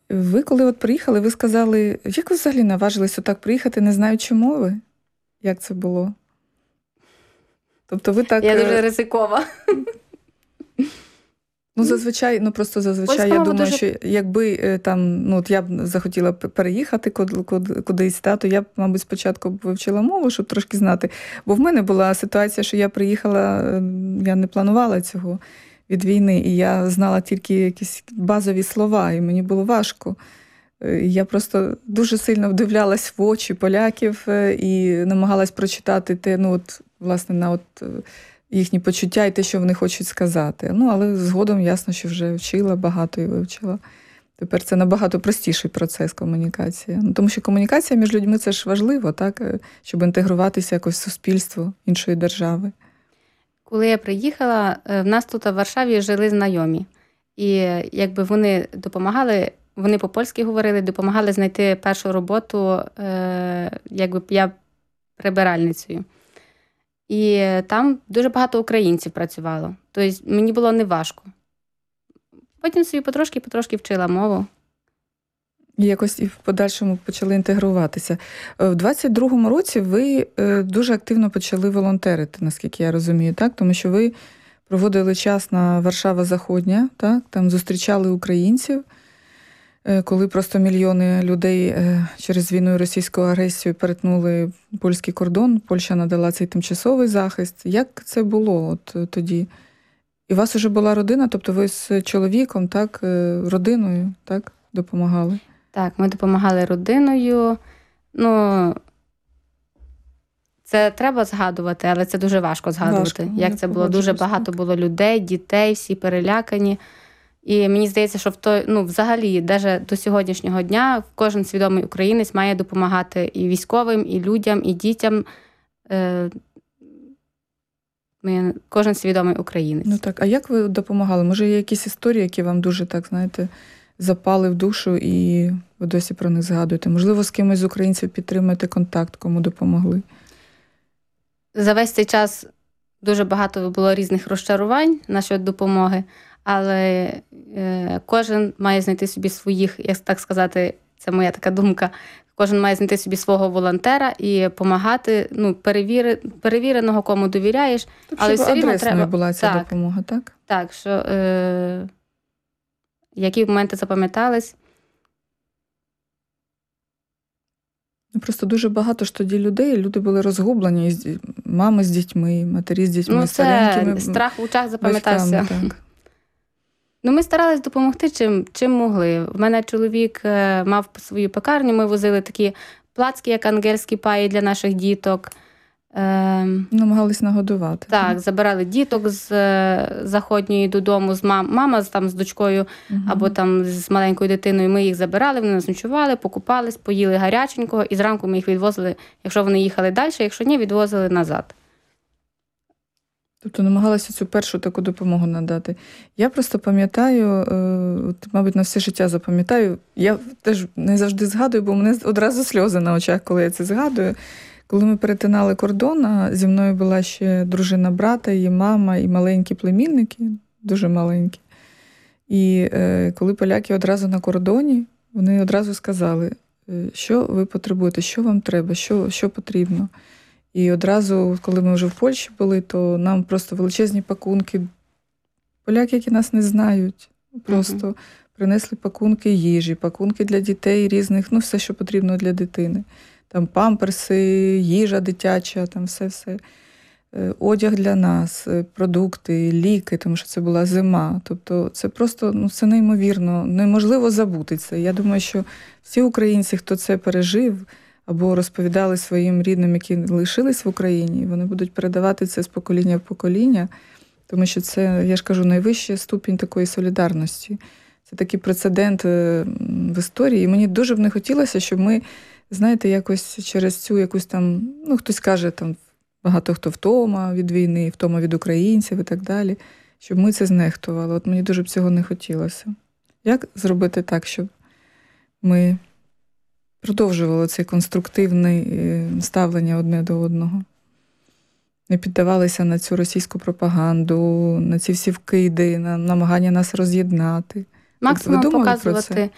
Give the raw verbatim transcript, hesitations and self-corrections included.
Ви коли от приїхали, ви сказали, як ви взагалі наважились отак приїхати, не знаючи мови? Як це було? Тобто ви так... Я дуже ризикова. Ну, зазвичай, ну просто зазвичай, Польська я мова думаю, дуже... що якби там, ну, от я б захотіла переїхати кудись, та, то я б, мабуть, спочатку вивчила мову, щоб трошки знати. Бо в мене була ситуація, що я приїхала, я не планувала цього від війни, і я знала тільки якісь базові слова, і мені було важко. Я просто дуже сильно вдивлялась в очі поляків і намагалась прочитати те, ну, от, власне, на от їхні почуття і те, що вони хочуть сказати. Ну, але згодом ясно, що вже вчила багато і вивчила. Тепер це набагато простіший процес комунікації. Ну, тому що комунікація між людьми – це ж важливо, так? Щоб інтегруватися якось в суспільство іншої держави. Коли я приїхала, в нас тут в Варшаві жили знайомі. І якби вони допомагали, вони по-польськи говорили, допомагали знайти першу роботу, якби я прибиральницею. І там дуже багато українців працювало. Тобто мені було неважко. Потім собі потрошки-потрошки вчила мову. І якось і в подальшому почали інтегруватися. В двадцять другому році ви дуже активно почали волонтерити, наскільки я розумію, так? Тому що ви проводили час на Варшава Заходня, так? Там зустрічали українців, коли просто мільйони людей через війну і російську агресію перетнули польський кордон, Польща надала цей тимчасовий захист. Як це було от тоді? І у вас вже була родина, тобто ви з чоловіком, так, родиною, так, допомагали? Так, ми допомагали родиною. Ну, це треба згадувати, але це дуже важко згадувати. Важко, як це було, дуже багато було людей, дітей, всі перелякані. І мені здається, що в той, ну, взагалі, навіть до сьогоднішнього дня кожен свідомий українець має допомагати і військовим, і людям, і дітям. Е, кожен свідомий українець. Ну так, а як ви допомагали? Може, є якісь історії, які вам дуже, так, знаєте, запали в душу і ви досі про них згадуєте? Можливо, з кимось з українців підтримуєте контакт, кому допомогли? За весь цей час дуже багато було різних розчарувань насчет допомоги. Але е, кожен має знайти собі своїх, як так сказати, це моя така думка, кожен має знайти собі свого волонтера і допомагати, ну, перевіри, перевіреного, кому довіряєш. Тобто, але все рівно треба... була ця так, допомога, так? Так, що е, які моменти запам'ятались? Просто дуже багато ж тоді людей, люди були розгублені, мами з дітьми, матері з дітьми, ну, старенькими. Це страх в очах запам'ятався. Батьками, так. Ну, ми старались допомогти, чим, чим могли. У мене чоловік мав свою пекарню, ми возили такі плацки, як ангельські паї для наших діток. Намагались нагодувати. Так, так, забирали діток з Заходньої додому, з мам, мама там з дочкою угу. або там з маленькою дитиною. Ми їх забирали, вони нас ночували, покупались, поїли гаряченького, і зранку ми їх відвозили, якщо вони їхали далі, якщо ні, відвозили назад. Тобто намагалася цю першу таку допомогу надати. Я просто пам'ятаю, от, мабуть, на все життя запам'ятаю, я теж не завжди згадую, бо в мене одразу сльози на очах, коли я це згадую. Коли ми перетинали кордон, а зі мною була ще дружина брата, її мама і маленькі племінники, дуже маленькі. І е, коли поляки одразу на кордоні, вони одразу сказали, що ви потребуєте, що вам треба, що, що потрібно. І одразу, коли ми вже в Польщі були, то нам просто величезні пакунки, поляки, які нас не знають, просто uh-huh. принесли пакунки їжі, пакунки для дітей різних, ну все, що потрібно для дитини. Там памперси, їжа дитяча, там все-все. Одяг для нас, продукти, ліки, тому що це була зима. Тобто це просто, ну, це неймовірно, неможливо забути це. Я думаю, що всі українці, хто це пережив, або розповідали своїм рідним, які лишились в Україні, вони будуть передавати це з покоління в покоління, тому що це, я ж кажу, найвищий ступінь такої солідарності. Це такий прецедент в історії. І мені дуже б не хотілося, щоб ми, знаєте, якось через цю якусь там, ну, хтось каже, там, багато хто втома від війни, втома від українців і так далі, щоб ми це знехтували. От мені дуже б цього не хотілося. Як зробити так, щоб ми продовжували це конструктивне ставлення одне до одного? Не піддавалися на цю російську пропаганду, на ці всі вкиди, на намагання нас роз'єднати. Максимум показувати